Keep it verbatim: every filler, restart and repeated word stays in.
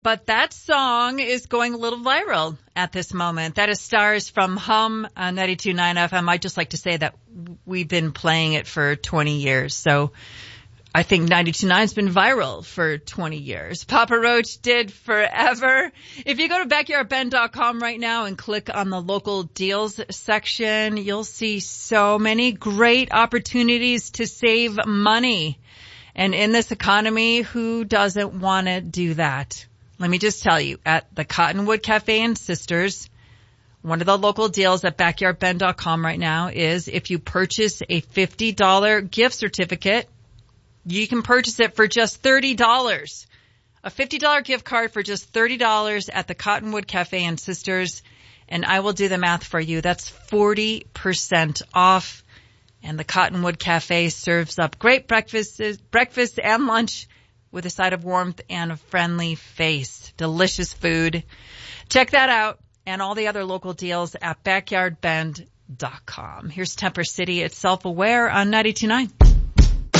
But that song is going a little viral at this moment. That is Stars from Hum on ninety-two point nine F M. I'd just like to say that we've been playing it for twenty years. So I think ninety-two point nine has been viral for twenty years. Papa Roach did forever. If you go to backyard ben dot com right now and click on the local deals section, you'll see so many great opportunities to save money. And in this economy, who doesn't want to do that? Let me just tell you, at the Cottonwood Cafe and Sisters, one of the local deals at backyard ben dot com right now is if you purchase a fifty dollars gift certificate, you can purchase it for just thirty dollars. A fifty dollars gift card for just thirty dollars at the Cottonwood Cafe and Sisters. And I will do the math for you. That's forty percent off. And the Cottonwood Cafe serves up great breakfast, breakfast and lunch with a side of warmth and a friendly face. Delicious food. Check that out and all the other local deals at backyard ben dot com. Here's Temper City. It's Self-Aware on ninety-two point nine.